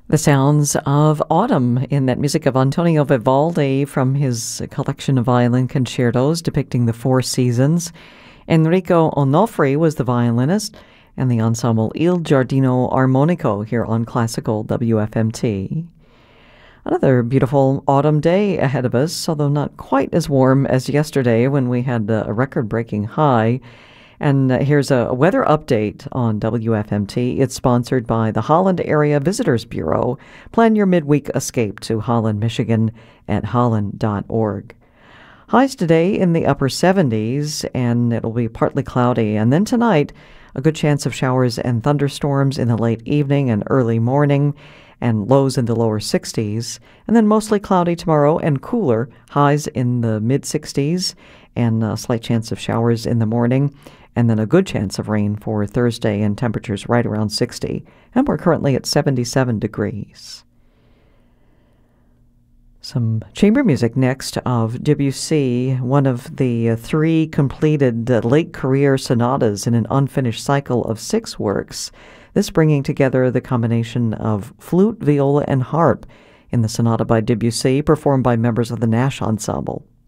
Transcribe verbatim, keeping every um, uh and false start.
The sounds of autumn in that music of Antonio Vivaldi from his collection of violin concertos depicting the four seasons. Enrico Onofri was the violinist, and the ensemble Il Giardino Armonico here on Classical W F M T. Another beautiful autumn day ahead of us, although not quite as warm as yesterday when we had a record-breaking high. And uh, here's a weather update on W F M T. It's sponsored by the Holland Area Visitors Bureau. Plan your midweek escape to Holland, Michigan at holland dot org. Highs today in the upper seventies, and it'll be partly cloudy. And then tonight, a good chance of showers and thunderstorms in the late evening and early morning, and lows in the lower sixties. And then mostly cloudy tomorrow and cooler, highs in the mid-sixties, and a slight chance of showers in the morning. And then a good chance of rain for Thursday, and temperatures right around sixty. And we're currently at seventy-seven degrees. Some chamber music next of Debussy, one of the uh, three completed uh, late career sonatas in an unfinished cycle of six works. This bringing together the combination of flute, viola, and harp in the sonata by Debussy, performed by members of the Nash Ensemble.